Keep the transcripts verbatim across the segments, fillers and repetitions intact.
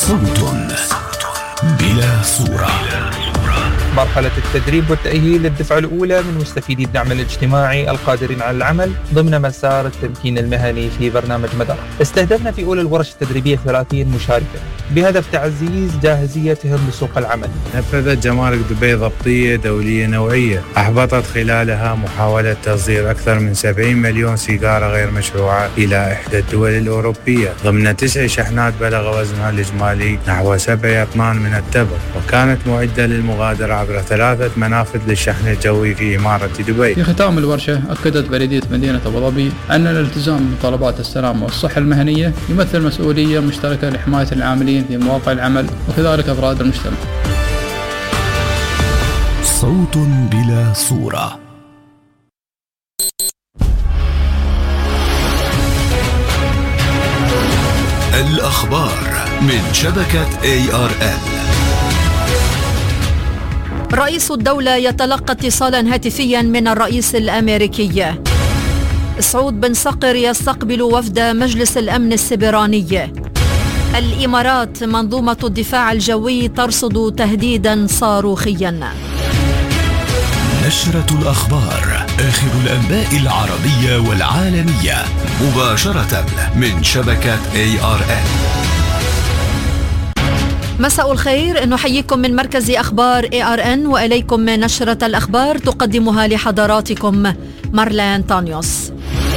صوت بلا صورة. مرحلة التدريب والتأهيل للدفعة الأولى من مستفيدي الدعم الاجتماعي القادرين على العمل ضمن مسار التمكين المهني في برنامج مدار. استهدفنا في أولى الورش التدريبية ثلاثين مشاركا بهدف تعزيز جاهزيتهم لسوق العمل. نفذت جمارك دبي ضبطية دولية نوعية أحبطت خلالها محاولة تصدير أكثر من سبعين مليون سيجارة غير مشروعة إلى إحدى الدول الأوروبية ضمن تسع شحنات بلغ وزنها الإجمالي نحو سبع أطنان من التبغ، وكانت معدة للمغادرة عبر ثلاثة منافذ للشحن الجوي في إمارة دبي. في ختام الورشة أكدت بلدية مدينة أبو ظبي أن الالتزام بطلبات السلامة والصحة المهنية يمثل مسؤولية مشتركة لحماية العاملين في مواقع العمل وكذلك أفراد المجتمع. صوت بلا صورة. الأخبار من شبكة إيه آر إل. رئيس الدولة يتلقى اتصالا هاتفيا من الرئيس الأمريكي. سعود بن صقر يستقبل وفد مجلس الأمن السبراني. الإمارات منظومة الدفاع الجوي ترصد تهديدا صاروخيا. نشرة الأخبار، آخر الأنباء العربية والعالمية مباشرة من شبكة إيه آر إل. مساء الخير، نحييكم من مركز أخبار إيه آر إن وإليكم نشرة الأخبار تقدمها لحضراتكم مارلين تانيوس.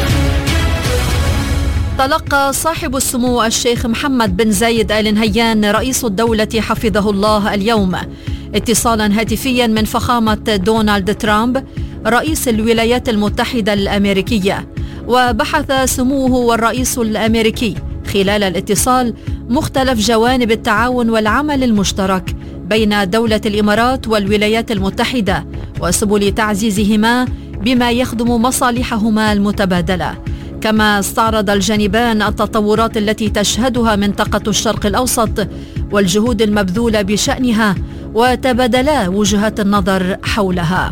تلقى صاحب السمو الشيخ محمد بن زايد آل نهيان رئيس الدولة حفظه الله اليوم اتصالا هاتفيا من فخامة دونالد ترامب رئيس الولايات المتحدة الأمريكية، وبحث سموه والرئيس الأمريكي خلال الاتصال مختلف جوانب التعاون والعمل المشترك بين دولة الإمارات والولايات المتحدة وسبل تعزيزهما بما يخدم مصالحهما المتبادلة. كما استعرض الجانبان التطورات التي تشهدها منطقة الشرق الأوسط والجهود المبذولة بشأنها وتبادلا وجهات النظر حولها.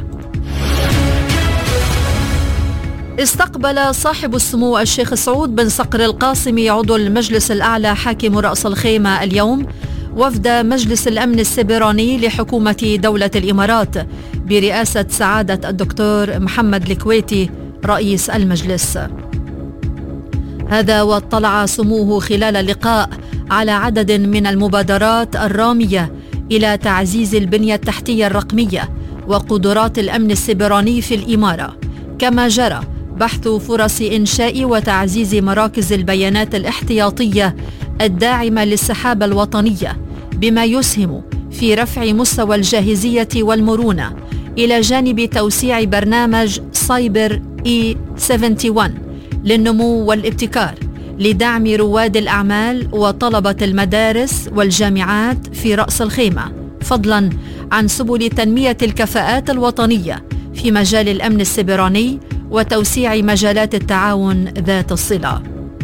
استقبل صاحب السمو الشيخ سعود بن صقر القاسمي عضو المجلس الأعلى حاكم رأس الخيمة اليوم وفد مجلس الأمن السبراني لحكومة دولة الإمارات برئاسة سعادة الدكتور محمد الكويتي رئيس المجلس. هذا واطلع سموه خلال اللقاء على عدد من المبادرات الرامية إلى تعزيز البنية التحتية الرقمية وقدرات الأمن السبراني في الإمارة، كما جرى بحث فرص إنشاء وتعزيز مراكز البيانات الاحتياطية الداعمة للسحابة الوطنية بما يسهم في رفع مستوى الجاهزية والمرونة، إلى جانب توسيع برنامج سايبر إي واحد وسبعين للنمو والابتكار لدعم رواد الأعمال وطلبة المدارس والجامعات في رأس الخيمة، فضلاً عن سبل تنمية الكفاءات الوطنية في مجال الأمن السبراني وتوسيع مجالات التعاون ذات الصلة.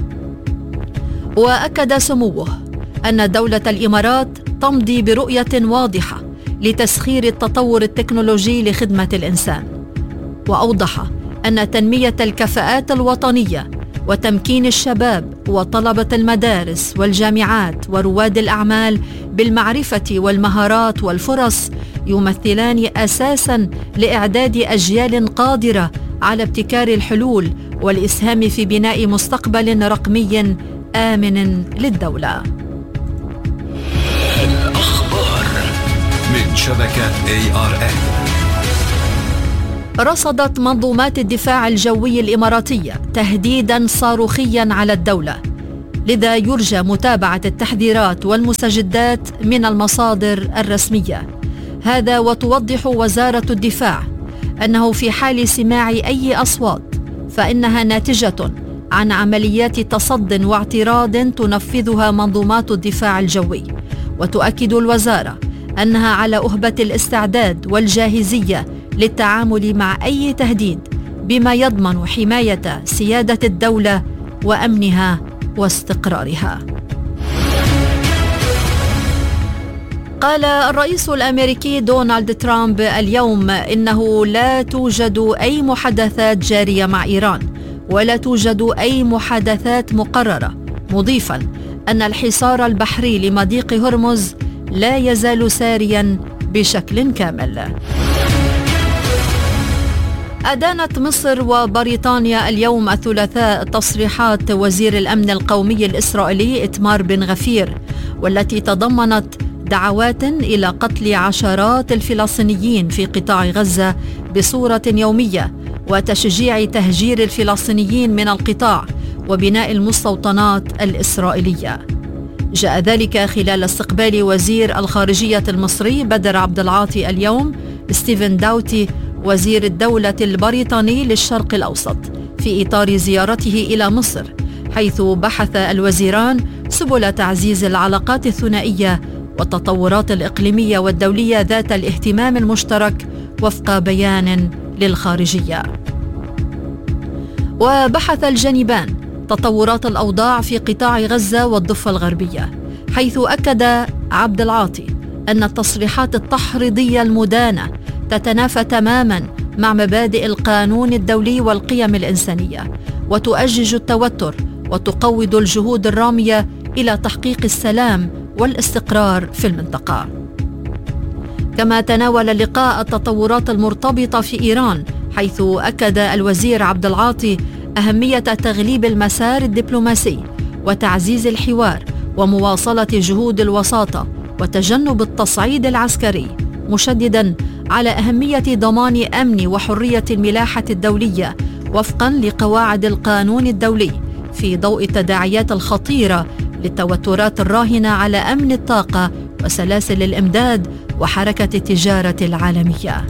وأكد سموه أن دولة الإمارات تمضي برؤية واضحة لتسخير التطور التكنولوجي لخدمة الإنسان، وأوضح أن تنمية الكفاءات الوطنية وتمكين الشباب وطلبة المدارس والجامعات ورواد الأعمال بالمعرفة والمهارات والفرص يمثلان أساساً لإعداد أجيال قادرة على ابتكار الحلول والإسهام في بناء مستقبل رقمي آمن للدولة. الأخبار من شبكة إيه آر إل. رصدت منظومات الدفاع الجوي الإماراتية تهديداً صاروخياً على الدولة، لذا يرجى متابعة التحذيرات والمستجدات من المصادر الرسمية. هذا وتوضح وزارة الدفاع أنه في حال سماع أي أصوات فإنها ناتجة عن عمليات تصد واعتراض تنفذها منظومات الدفاع الجوي، وتؤكد الوزارة أنها على أهبة الاستعداد والجاهزية للتعامل مع أي تهديد بما يضمن حماية سيادة الدولة وأمنها واستقرارها. قال الرئيس الأمريكي دونالد ترامب اليوم إنه لا توجد أي محادثات جارية مع إيران ولا توجد أي محادثات مقررة، مضيفاً أن الحصار البحري لمضيق هرمز لا يزال ساريا بشكل كامل. أدانت مصر وبريطانيا اليوم الثلاثاء تصريحات وزير الأمن القومي الإسرائيلي إتمار بن غفير، والتي تضمنت دعوات إلى قتل عشرات الفلسطينيين في قطاع غزة بصورة يومية، وتشجيع تهجير الفلسطينيين من القطاع وبناء المستوطنات الإسرائيلية. جاء ذلك خلال استقبال وزير الخارجية المصري بدر عبد العاطي اليوم ستيفن داوتي وزير الدولة البريطاني للشرق الأوسط في إطار زيارته إلى مصر، حيث بحث الوزيران سبل تعزيز العلاقات الثنائية والتطورات الإقليمية والدولية ذات الاهتمام المشترك وفق بيان للخارجية. وبحث الجانبان تطورات الأوضاع في قطاع غزة والضفة الغربية، حيث أكد عبد العاطي أن التصريحات التحريضية المدانة تتنافى تماما مع مبادئ القانون الدولي والقيم الإنسانية، وتؤجج التوتر وتقوض الجهود الرامية إلى تحقيق السلام والاستقرار في المنطقة. كما تناول اللقاء التطورات المرتبطة في إيران، حيث أكد الوزير عبد العاطي أهمية تغليب المسار الدبلوماسي وتعزيز الحوار ومواصلة جهود الوساطة وتجنب التصعيد العسكري، مشدداً على أهمية ضمان أمن وحرية الملاحة الدولية وفقاً لقواعد القانون الدولي، في ضوء التداعيات الخطيرة للتوترات الراهنة على أمن الطاقة وسلاسل الإمداد وحركة التجارة العالمية.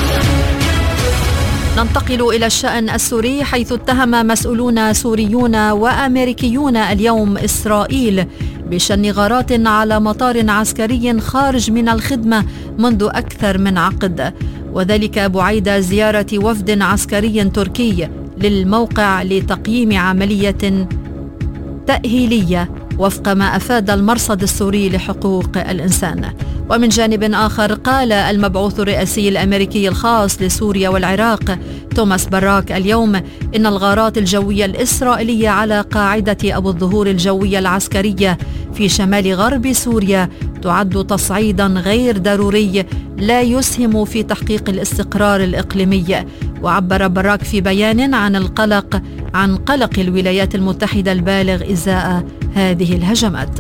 ننتقل إلى الشأن السوري، حيث اتهم مسؤولون سوريون وأمريكيون اليوم إسرائيل بشن غارات على مطار عسكري خارج من الخدمة منذ أكثر من عقد، وذلك بعيد زيارة وفد عسكري تركي للموقع لتقييم عملية تأهيلية وفق ما أفاد المرصد السوري لحقوق الإنسان. ومن جانب آخر، قال المبعوث الرئاسي الأمريكي الخاص لسوريا والعراق توماس براك اليوم إن الغارات الجوية الإسرائيلية على قاعدة أبو الظهور الجوية العسكرية في شمال غرب سوريا تعد تصعيدا غير ضروري لا يسهم في تحقيق الاستقرار الإقليمي. وعبر براك في بيان عن القلق عن قلق الولايات المتحدة البالغ إزاء هذه الهجمات.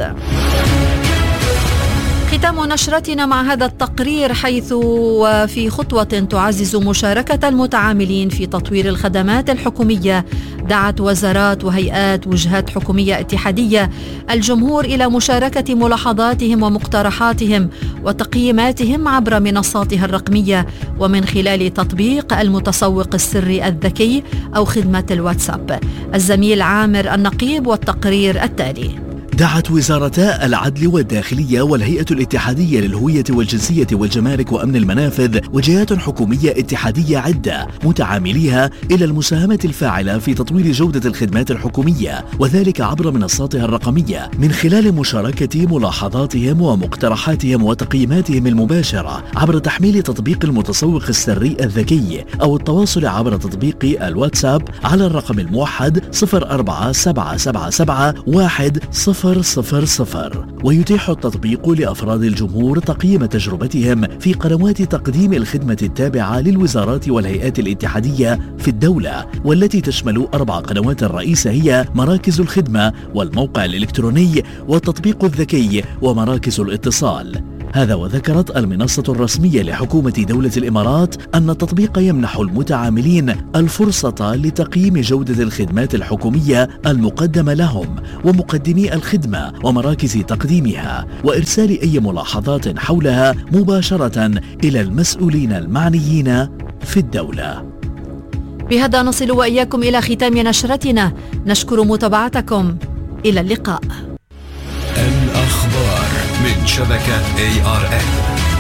ختام نشرتنا مع هذا التقرير، حيث وفي خطوة تعزز مشاركة المتعاملين في تطوير الخدمات الحكومية، دعت وزارات وهيئات وجهات حكومية اتحادية الجمهور إلى مشاركة ملاحظاتهم ومقترحاتهم وتقييماتهم عبر منصاتها الرقمية ومن خلال تطبيق المتسوق السري الذكي أو خدمة الواتساب. الزميل عامر النقيب والتقرير التالي. دعت وزارتا العدل والداخلية والهيئة الاتحادية للهوية والجنسية والجمارك وأمن المنافذ وجهات حكومية اتحادية عدة متعامليها إلى المساهمة الفاعلة في تطوير جودة الخدمات الحكومية، وذلك عبر منصاتها الرقمية من خلال مشاركة ملاحظاتهم ومقترحاتهم وتقييماتهم المباشرة عبر تحميل تطبيق المتسوق السري الذكي أو التواصل عبر تطبيق الواتساب على الرقم الموحد صفر أربعة سبعة سبعة سبعة واحد صفر صفر صفر. ويتيح التطبيق لأفراد الجمهور تقييم تجربتهم في قنوات تقديم الخدمة التابعة للوزارات والهيئات الاتحادية في الدولة، والتي تشمل أربع قنوات رئيسة هي مراكز الخدمة والموقع الإلكتروني والتطبيق الذكي ومراكز الاتصال. هذا وذكرت المنصة الرسمية لحكومة دولة الإمارات أن التطبيق يمنح المتعاملين الفرصة لتقييم جودة الخدمات الحكومية المقدمة لهم ومقدمي الخدمة ومراكز تقديمها، وإرسال أي ملاحظات حولها مباشرة إلى المسؤولين المعنيين في الدولة. بهذا نصل وإياكم إلى ختام نشرتنا، نشكر متابعتكم، إلى اللقاء. الأخبار من شبكة إيه آر إن.